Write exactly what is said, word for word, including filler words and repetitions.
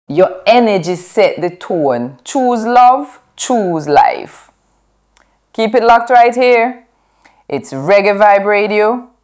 Your energy set the tone. Choose love, choose life. Keep it locked right here. It's Reggae Vibe Radio.